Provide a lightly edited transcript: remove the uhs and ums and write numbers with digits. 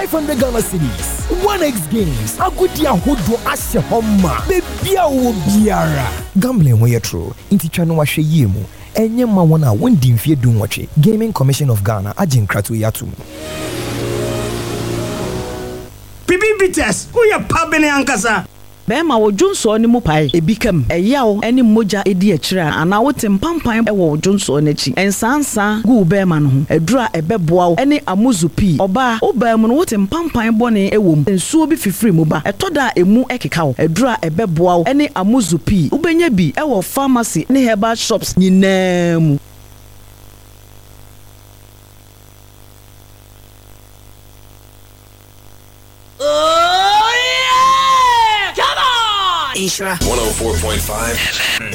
500 Ghana cedis. 1x games. Agudia hodo ase homa. Bebia wo biara. Gambling ho yetro. Inti twa no wahwe yemu. Enye ma wona wondi mfie dum wache. Gaming Commission of Ghana agin kratu yatum. Bibi bites. Who ya pabene ankasa? Bema wo Johnson ni mu pai ebikam eyawo eni moja edi akira ana wote mpampan e wo Johnson n'achi ensansa gu bema no ho adura ebeboa eni amuzupi oba obam no wote mpampan bone ewom ensuo bi fifiri mu ba etoda emu ekeka wo adura ebeboa eni amuzupi ubenya bi e wo pharmacy ne herbal shops nyinaa Isra 104.5